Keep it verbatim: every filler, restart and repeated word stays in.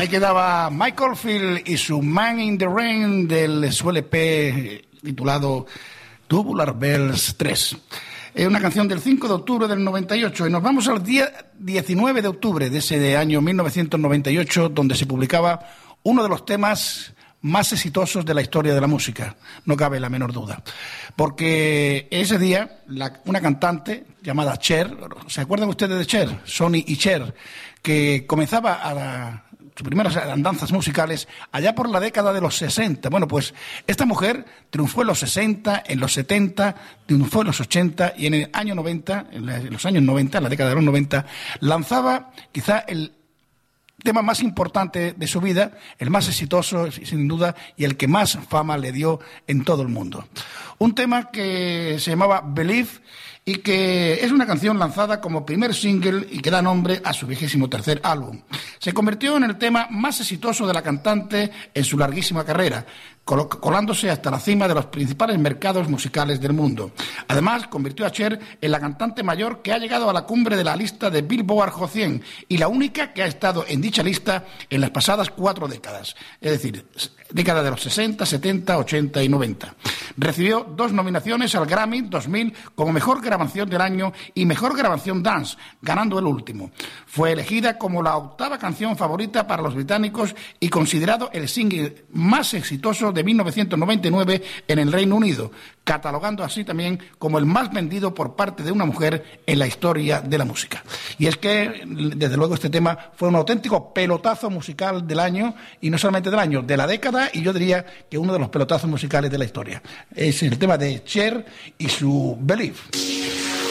Ahí quedaba Michael Field y su Man in the Rain del su L P titulado Tubular Bells tres. Es una canción del cinco de octubre del noventa y ocho y nos vamos al día diecinueve de octubre de ese año mil novecientos noventa y ocho, donde se publicaba uno de los temas más exitosos de la historia de la música, no cabe la menor duda. Porque ese día la, una cantante llamada Cher, ¿se acuerdan ustedes de Cher? Sonny y Cher, que comenzaba a la, sus primeras andanzas musicales allá por la década de los sesenta. Bueno, pues esta mujer triunfó en los sesenta, en los setenta, triunfó en los ochenta y en el año noventa, en los años noventa, en la década de los noventa, lanzaba quizá el tema más importante de su vida, el más exitoso, sin duda, y el que más fama le dio en todo el mundo. Un tema que se llamaba Believe y que es una canción lanzada como primer single y que da nombre a su vigésimo tercer álbum. Se convirtió en el tema más exitoso de la cantante en su larguísima carrera, colándose hasta la cima de los principales mercados musicales del mundo. Además, convirtió a Cher en la cantante mayor que ha llegado a la cumbre de la lista de Billboard Hot cien y la única que ha estado en dicha lista en las pasadas cuatro décadas, es decir, década de los sesenta, setenta, ochenta y noventa. Recibió dos nominaciones al Grammy dos mil como Mejor Grabación del Año y Mejor Grabación Dance, ganando el último. Fue elegida como la octava canción favorita para los británicos y considerado el single más exitoso de mil novecientos noventa y nueve en el Reino Unido, catalogando así también como el más vendido por parte de una mujer en la historia de la música. Y es que, desde luego, este tema fue un auténtico pelotazo musical del año, y no solamente del año, de la década, y yo diría que uno de los pelotazos musicales de la historia. Es el tema de Cher y su Believe.